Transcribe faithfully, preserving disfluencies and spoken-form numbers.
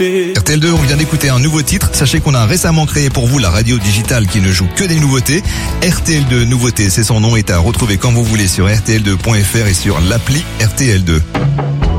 R T L deux, on vient d'écouter un nouveau titre. Sachez qu'on a récemment créé pour vous la radio digitale qui ne joue que des nouveautés. R T L deux Nouveautés, c'est son nom, est à retrouver quand vous voulez sur R T L deux point F R et sur l'appli R T L deux.